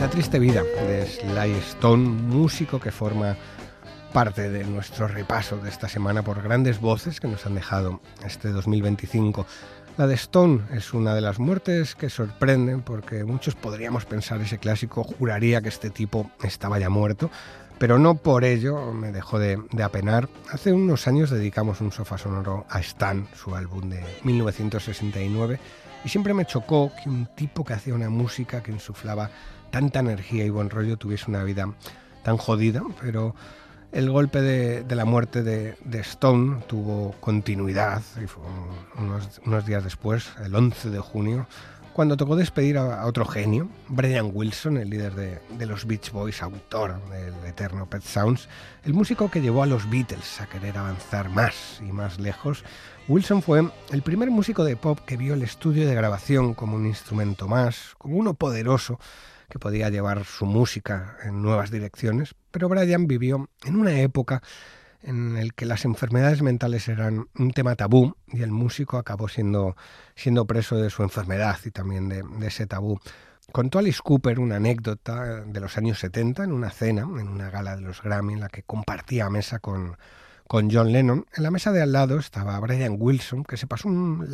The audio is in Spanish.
La triste vida de Sly Stone, músico que forma parte de nuestro repaso de esta semana por grandes voces que nos han dejado este 2025. La de Stone es una de las muertes que sorprenden porque muchos podríamos pensar ese clásico, juraría que este tipo estaba ya muerto, pero no por ello me dejó de apenar. Hace unos años dedicamos un sofá sonoro a Stan, su álbum de 1969, y siempre me chocó que un tipo que hacía una música que insuflaba tanta energía y buen rollo tuviese una vida tan jodida, pero el golpe de la muerte de Stone tuvo continuidad y fue unos días después, el 11 de junio, cuando tocó despedir a otro genio, Brian Wilson, el líder de los Beach Boys, autor del eterno Pet Sounds, el músico que llevó a los Beatles a querer avanzar más y más lejos. Wilson fue el primer músico de pop que vio el estudio de grabación como un instrumento más, como uno poderoso que podía llevar su música en nuevas direcciones, pero Brian vivió en una época en el que las enfermedades mentales eran un tema tabú y el músico acabó siendo preso de su enfermedad y también de ese tabú. Contó Alice Cooper una anécdota de los años 70 en una cena, en una gala de los Grammy, en la que compartía mesa con John Lennon. En la mesa de al lado estaba Brian Wilson, que se pasó un